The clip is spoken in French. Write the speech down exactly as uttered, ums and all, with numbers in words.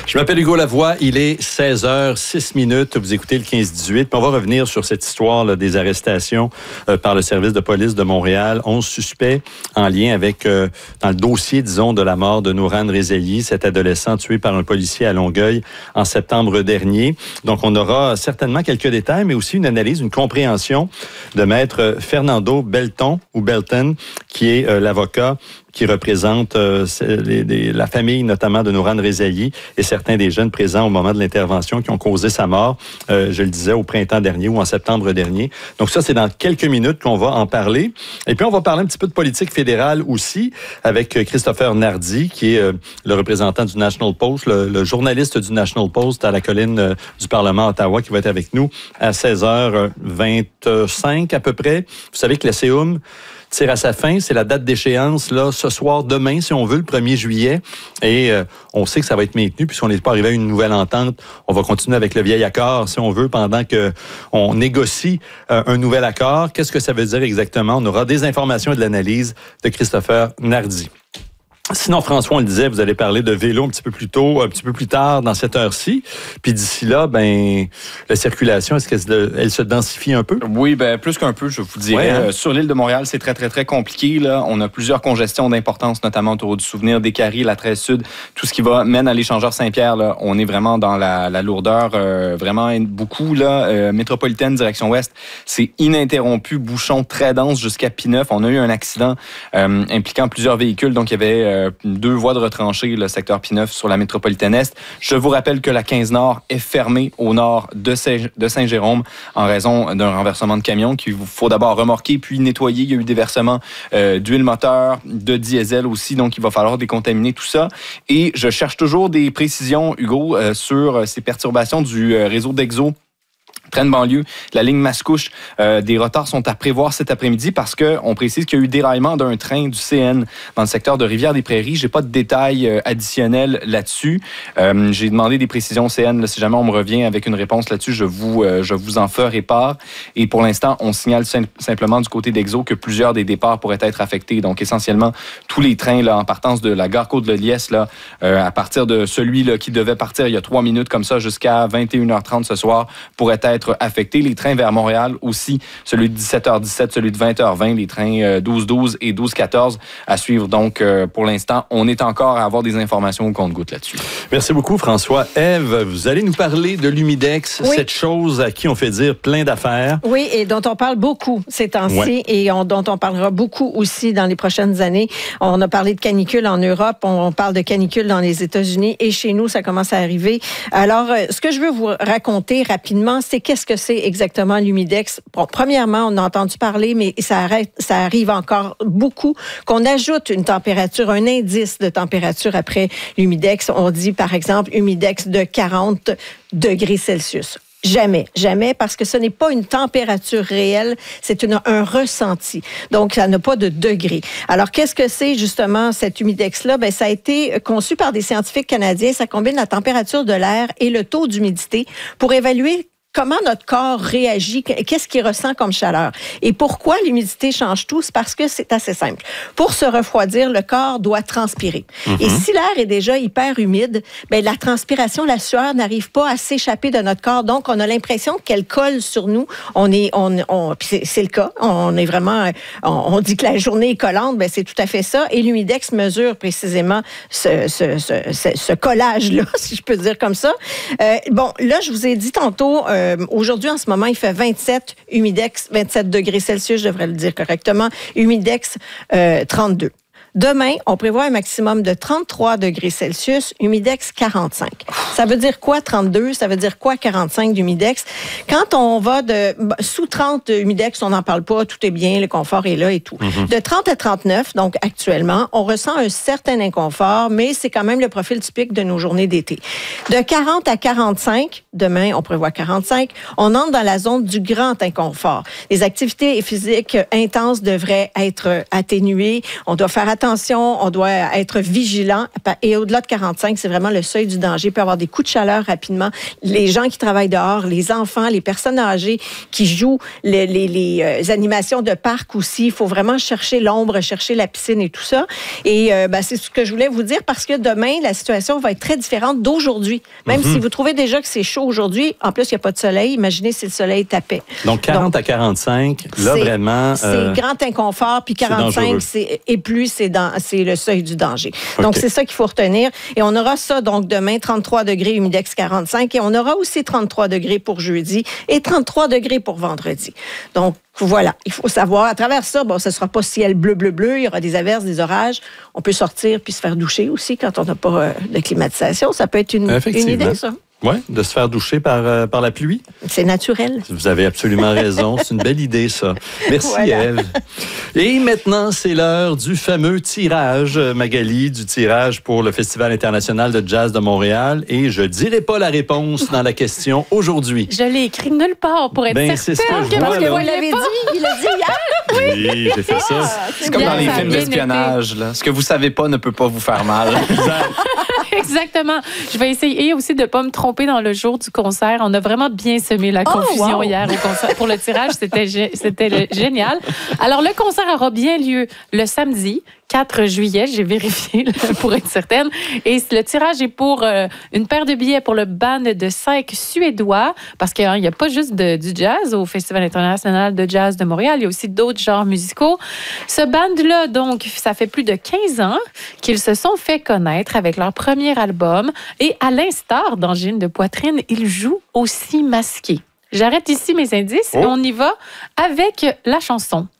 Je m'appelle Hugo Lavoie, il est seize heures six minutes, vous écoutez le quinze dix-huit, puis on va revenir sur cette histoire là, des arrestations euh, par le service de police de Montréal. onze suspects en lien avec, euh, dans le dossier, disons, de la mort de Nourane Rezaiyi, cet adolescent tué par un policier à Longueuil en septembre dernier. Donc, on aura certainement quelques détails, mais aussi une analyse, une compréhension de maître Fernando Belton, ou Belton, qui est euh, l'avocat qui représente euh, les, les, la famille notamment de Nourane Rezaiyi et certains des jeunes présents au moment de l'intervention qui ont causé sa mort, euh, je le disais, au printemps dernier ou en septembre dernier. Donc ça, c'est dans quelques minutes qu'on va en parler. Et puis, on va parler un petit peu de politique fédérale aussi avec Christopher Nardi, qui est euh, le représentant du National Post, le, le journaliste du National Post à la colline euh, du Parlement à Ottawa, qui va être avec nous à seize heures vingt-cinq à peu près. Vous savez que la C E U M tire à sa fin, c'est la date d'échéance là ce soir, demain, si on veut, le premier juillet. Et euh, on sait que ça va être maintenu puisqu'on n'est pas arrivé à une nouvelle entente. On va continuer avec le vieil accord, si on veut, pendant que on négocie euh, un nouvel accord. Qu'est-ce que ça veut dire exactement? On aura des informations et de l'analyse de Christopher Nardi. Sinon, François, on le disait, vous allez parler de vélo un petit peu plus tôt, un petit peu plus tard dans cette heure-ci. Puis d'ici là, ben, la circulation, est-ce qu'elle elle se densifie un peu? Oui, ben plus qu'un peu, je vous dirais. Ouais, hein? euh, sur l'île de Montréal, c'est très, très, très compliqué. Là. On a plusieurs congestions d'importance, notamment autour du Souvenir, des Caries, la treize Sud, tout ce qui va mène à l'échangeur Saint-Pierre. Là, on est vraiment dans la, la lourdeur, euh, vraiment beaucoup. Là, euh, métropolitaine, direction ouest, c'est ininterrompu, bouchon très dense jusqu'à P neuf. On a eu un accident euh, impliquant plusieurs véhicules, donc il y avait euh, deux voies de retranchée, le secteur P neuf sur la métropolitaine Est. Je vous rappelle que la quinze Nord est fermée au nord de Saint-Jérôme en raison d'un renversement de camion qu'il faut d'abord remorquer puis nettoyer. Il y a eu des versements euh, d'huile moteur, de diesel aussi, donc il va falloir décontaminer tout ça. Et je cherche toujours des précisions, Hugo, euh, sur ces perturbations du euh, réseau d'Exo. Train de banlieue, la ligne Mascouche, euh, des retards sont à prévoir cet après-midi parce que on précise qu'il y a eu déraillement d'un train du C N dans le secteur de Rivière-des-Prairies. J'ai pas de détails euh, additionnels là-dessus. Euh, j'ai demandé des précisions au C N. Là, si jamais on me revient avec une réponse là-dessus, je vous euh, je vous en ferai part. Et pour l'instant, on signale sim- simplement du côté d'Exo que plusieurs des départs pourraient être affectés. Donc essentiellement tous les trains là en partance de la gare Côte-de-Liesse là, euh, à partir de celui là qui devait partir il y a trois minutes comme ça jusqu'à vingt et une heures trente ce soir pourraient être affectés. Les trains vers Montréal aussi, celui de dix-sept heures dix-sept, celui de vingt heures vingt, les trains douze douze et douze quatorze à suivre. Donc, euh, pour l'instant, on est encore à avoir des informations au compte-gouttes là-dessus. Merci beaucoup, François. Ève, vous allez nous parler de l'Humidex, oui. Cette chose à qui on fait dire plein d'affaires. Oui, et dont on parle beaucoup ces temps-ci ouais. et on, dont on parlera beaucoup aussi dans les prochaines années. On a parlé de canicule en Europe, on parle de canicule dans les États-Unis et chez nous, ça commence à arriver. Alors, euh, ce que je veux vous raconter rapidement, c'est qu'est-ce que c'est exactement l'Humidex? Bon, premièrement, on a entendu parler, mais ça, arrête, ça arrive encore beaucoup, qu'on ajoute une température, un indice de température après l'Humidex. On dit, par exemple, Humidex de quarante degrés Celsius. Jamais, jamais, parce que ce n'est pas une température réelle, c'est une, un ressenti. Donc, ça n'a pas de degré. Alors, qu'est-ce que c'est justement cet Humidex-là? Ben, ça a été conçu par des scientifiques canadiens. Ça combine la température de l'air et le taux d'humidité pour évaluer comment notre corps réagit, qu'est-ce qu'il ressent comme chaleur. Et pourquoi l'humidité change tout? C'est parce que c'est assez simple. Pour se refroidir, le corps doit transpirer. Mm-hmm. Et si l'air est déjà hyper humide, ben la transpiration, la sueur n'arrive pas à s'échapper de notre corps. Donc, on a l'impression qu'elle colle sur nous. On est, on, on, c'est, c'est le cas. On est vraiment, on, on dit que la journée est collante. Ben c'est tout à fait ça. Et l'Humidex mesure précisément ce, ce, ce, ce, ce collage-là, si je peux dire comme ça. Euh, bon, là, je vous ai dit tantôt. Euh, Aujourd'hui, en ce moment, il fait vingt-sept, Humidex, vingt-sept degrés Celsius, je devrais le dire correctement, Humidex, euh, trente-deux. Demain, on prévoit un maximum de trente-trois degrés Celsius, Humidex quarante-cinq. Ça veut dire quoi trente-deux? Ça veut dire quoi quarante-cinq d'Humidex? Quand on va de sous trente de Humidex, on n'en parle pas, tout est bien, le confort est là et tout. Mm-hmm. De trente à trente-neuf, donc actuellement, on ressent un certain inconfort, mais c'est quand même le profil typique de nos journées d'été. De quarante à quarante-cinq, demain, on prévoit quarante-cinq, on entre dans la zone du grand inconfort. Les activités physiques intenses devraient être atténuées. On doit faire attention attention, on doit être vigilant. Et au-delà de quarante-cinq, c'est vraiment le seuil du danger. Il peut y avoir des coups de chaleur rapidement. Les gens qui travaillent dehors, les enfants, les personnes âgées qui jouent les, les, les euh, animations de parc aussi. Il faut vraiment chercher l'ombre, chercher la piscine et tout ça. Et euh, ben, c'est ce que je voulais vous dire parce que demain, la situation va être très différente d'aujourd'hui. Même mm-hmm. si vous trouvez déjà que c'est chaud aujourd'hui, en plus, il n'y a pas de soleil. Imaginez si le soleil tapait. Donc, quarante Donc, à quarante-cinq, là, c'est, vraiment... C'est euh, grand inconfort, puis quarante-cinq c'est, et plus, c'est, dans, c'est le seuil du danger. Okay. Donc, c'est ça qu'il faut retenir. Et on aura ça, donc, demain, trente-trois degrés, humidex quarante-cinq. Et on aura aussi trente-trois degrés pour jeudi et trente-trois degrés pour vendredi. Donc, voilà, il faut savoir. À travers ça, bon, ce ne sera pas ciel bleu, bleu, bleu. Il y aura des averses, des orages. On peut sortir puis se faire doucher aussi quand on n'a pas euh, de climatisation. Ça peut être une, une idée, ça. Oui, de se faire doucher par, euh, par la pluie. C'est naturel. Vous avez absolument raison. C'est une belle idée, ça. Merci, voilà. Ève. Et maintenant, c'est l'heure du fameux tirage, Magali, du tirage pour le Festival international de jazz de Montréal. Et je ne dirai pas la réponse dans la question aujourd'hui. Je l'ai écrit nulle part pour être ben, certaine. C'est ce que je que vois, parce que vous l'avez dit, il l'a dit hier. Oui, oui j'ai fait ça. Ah, c'est, c'est comme dans les films d'espionnage. Là. Ce que vous ne savez pas ne peut pas vous faire mal. Exact. Exactement. Je vais essayer aussi de ne pas me tromper dans le jour du concert. On a vraiment bien semé la confusion oh, wow. hier au concert. Pour le tirage, c'était, c'était le, génial. Alors, le concert aura bien lieu le samedi, quatre juillet, j'ai vérifié pour être certaine. Et le tirage est pour euh, une paire de billets pour le band de cinq Suédois, parce qu'il n'y a pas juste de, du jazz au Festival international de jazz de Montréal, il y a aussi d'autres genres musicaux. Ce band-là, donc, ça fait plus de quinze ans qu'ils se sont fait connaître avec leur premier album. Et à l'instar d'Angine de poitrine, ils jouent aussi masqués. J'arrête ici mes indices oh. et on y va avec la chanson